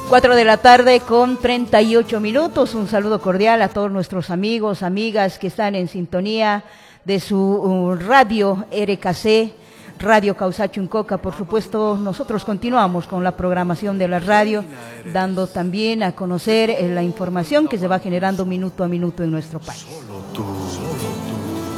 4 de la tarde con 38 minutos. Un saludo cordial a todos nuestros amigos, amigas que están en sintonía de su radio RKC, Radio Causachuncoca. Por supuesto, nosotros continuamos con la programación de la radio, dando también a conocer la información que se va generando minuto a minuto en nuestro país.